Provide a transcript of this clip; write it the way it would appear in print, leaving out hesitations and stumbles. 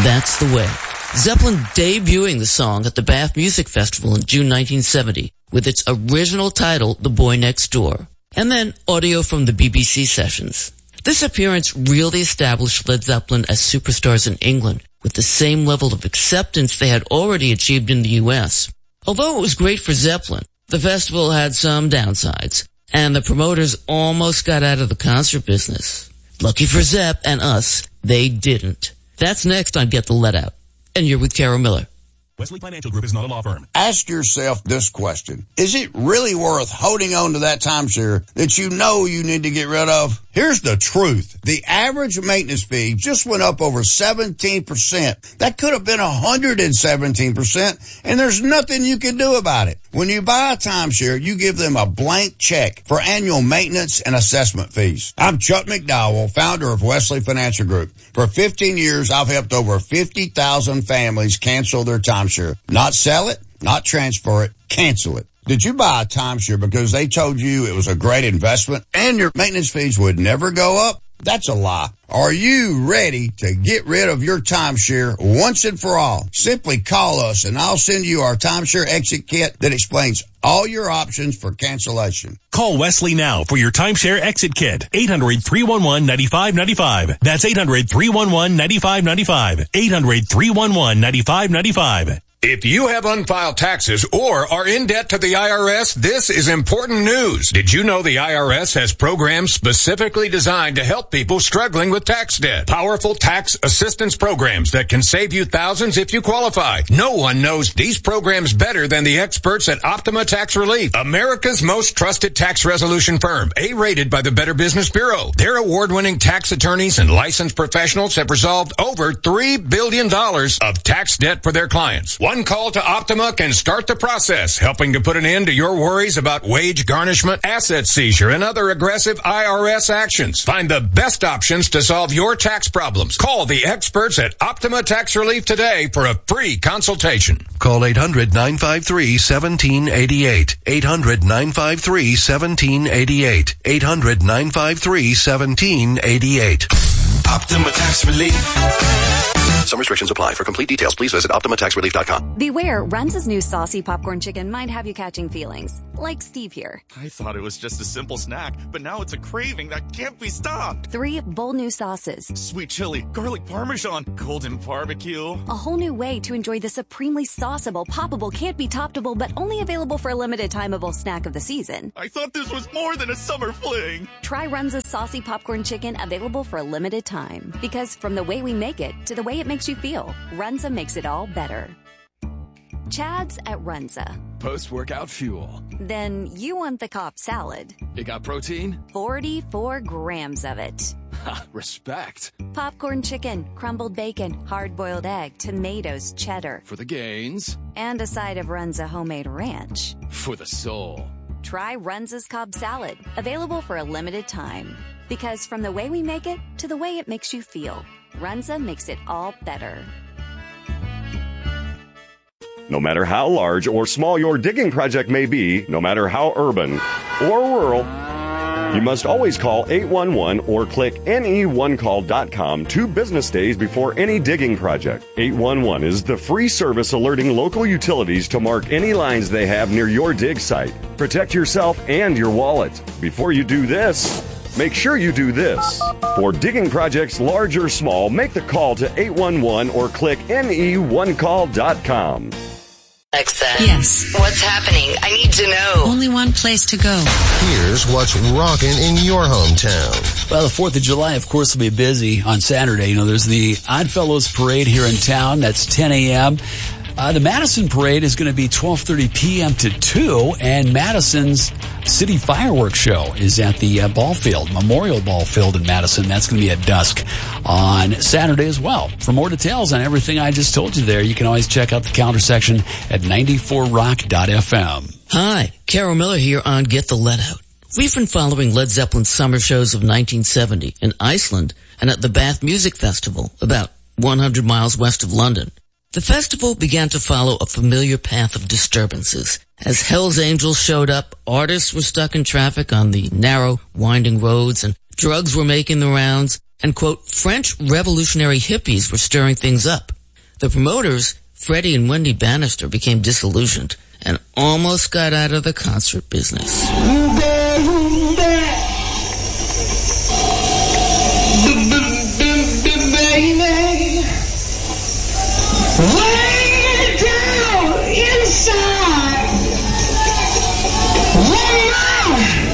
That's the Way. Zeppelin debuting the song at the Bath Music Festival in June 1970 with its original title, The Boy Next Door, and then audio from the BBC sessions. This appearance really established Led Zeppelin as superstars in England with the same level of acceptance they had already achieved in the US. Although it was great for Zeppelin, the festival had some downsides, and the promoters almost got out of the concert business. Lucky for Zepp and us, they didn't. That's next on Get the Let Out. And you're with Carol Miller. Wesley Financial Group is not a law firm. Ask yourself this question. Is it really worth holding on to that timeshare that you know you need to get rid of? Here's the truth. The average maintenance fee just went up over 17%. That could have been 117%, and there's nothing you can do about it. When you buy a timeshare, you give them a blank check for annual maintenance and assessment fees. I'm Chuck McDowell, founder of Wesley Financial Group. For 15 years, I've helped over 50,000 families cancel their timeshare. Not sell it, not transfer it, cancel it. Did you buy a timeshare because they told you it was a great investment and your maintenance fees would never go up? That's a lie. Are you ready to get rid of your timeshare once and for all? Simply call us and I'll send you our timeshare exit kit that explains all your options for cancellation. Call Wesley now for your timeshare exit kit. 800-311-9595. That's 800-311-9595. 800-311-9595. If you have unfiled taxes or are in debt to the IRS, this is important news. Did you know the IRS has programs specifically designed to help people struggling with tax debt? Powerful tax assistance programs that can save you thousands if you qualify. No one knows these programs better than the experts at Optima Tax Relief, America's most trusted tax resolution firm, A-rated by the Better Business Bureau. Their award-winning tax attorneys and licensed professionals have resolved over $3 billion of tax debt for their clients. One call to Optima can start the process, helping to put an end to your worries about wage garnishment, asset seizure, and other aggressive IRS actions. Find the best options to solve your tax problems. Call the experts at Optima Tax Relief today for a free consultation. Call 800-953-1788. 800-953-1788. 800-953-1788. Optima Tax Relief. Some restrictions apply. For complete details, please visit OptimaTaxRelief.com. Beware, Runza's new saucy popcorn chicken might have you catching feelings. Like Steve here. I thought it was just a simple snack, but now it's a craving that can't be stopped. 3 bold new sauces. Sweet chili, garlic parmesan, golden barbecue. A whole new way to enjoy the supremely sauceable, poppable, can't be toppable, but only available for a limited timeable snack of the season. I thought this was more than a summer fling. Try Runza's saucy popcorn chicken, available for a limited time. Because from the way we make it to the way it makes you feel, Runza makes it all better. Chad's at Runza. Post-workout fuel. Then you want the Cobb salad. It got protein? 44 grams of it. Ha, respect. Popcorn chicken, crumbled bacon, hard-boiled egg, tomatoes, cheddar. For the gains. And a side of Runza homemade ranch. For the soul. Try Runza's Cobb salad, available for a limited time. Because from the way we make it to the way it makes you feel, Runza makes it all better. No matter how large or small your digging project may be, no matter how urban or rural, you must always call 811 or click ne1call.com 2 business days before any digging project. 811 is the free service alerting local utilities to mark any lines they have near your dig site. Protect yourself and your wallet. Before you do this, make sure you do this. For digging projects large or small, make the call to 811 or click ne1call.com. Alexa. Yes. What's happening? I need to know. Only one place to go. Here's what's rocking in your hometown. Well, the 4th of July, of course, will be busy on Saturday. You know, there's the Oddfellows Parade here in town. That's 10 a.m. The Madison Parade is going to be 12:30 p.m. to 2, and Madison's City Fireworks Show is at the ball field, Memorial Ball Field in Madison. That's going to be at dusk on Saturday as well. For more details on everything I just told you there, you can always check out the calendar section at 94rock.fm. Hi, Carol Miller here on Get the Let Out. We've been following Led Zeppelin's summer shows of 1970 in Iceland and at the Bath Music Festival, about 100 miles west of London. The festival began to follow a familiar path of disturbances. As Hell's Angels showed up, artists were stuck in traffic on the narrow, winding roads, and drugs were making the rounds, and, quote, French revolutionary hippies were stirring things up. The promoters, Freddie and Wendy Bannister, became disillusioned and almost got out of the concert business. Baby, way down inside, one more.